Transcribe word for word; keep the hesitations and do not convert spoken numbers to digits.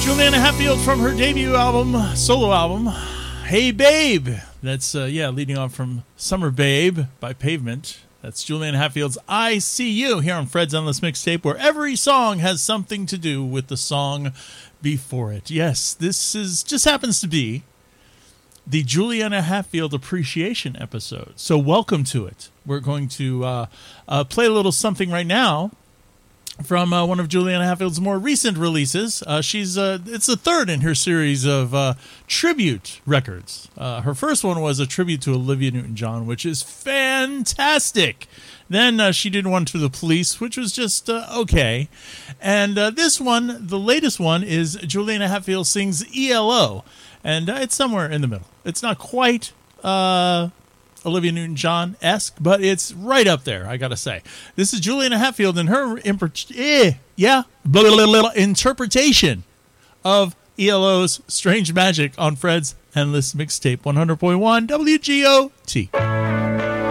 Juliana Hatfield from her debut album, solo album, Hey Babe. That's, uh, yeah, leading off from Summer Babe by Pavement. That's Juliana Hatfield's I See You here on Fred's Endless Mixtape, where every song has something to do with the song before it. Yes, this is just happens to be the Juliana Hatfield Appreciation episode. So welcome to it. We're going to uh, uh, play a little something right now from uh, one of Juliana Hatfield's more recent releases. Uh, she's uh, it's the third in her series of uh, tribute records. Uh, her first one was a tribute to Olivia Newton-John, which is fantastic. Then uh, she did one to The Police, which was just uh, okay. And uh, this one, the latest one, is Juliana Hatfield Sings E L O. And uh, it's somewhere in the middle. It's not quite Uh, Olivia Newton-John-esque, but it's right up there, I gotta say. This is Juliana Hatfield and her imper- eh, yeah, blah, blah, blah, blah, interpretation of E L O's Strange Magic on Fred's Endless Mixtape, one hundred point one W G O T.